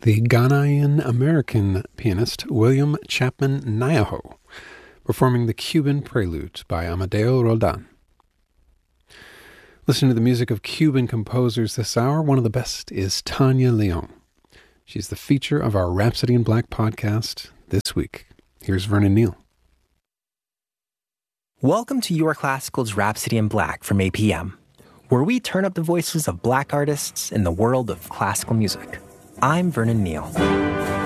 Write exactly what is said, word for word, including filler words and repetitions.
the Ghanaian-American pianist William Chapman Nyaho, performing the Cuban Prelude by Amadeo Roldan. Listening to the music of Cuban composers this hour, one of the best is Tanya Leon. She's the feature of our Rhapsody in Black podcast this week. Here's Vernon Neal. Welcome to Your Classical's Rhapsody in Black from A P M, where we turn up the voices of Black artists in the world of classical music. I'm Vernon Neal.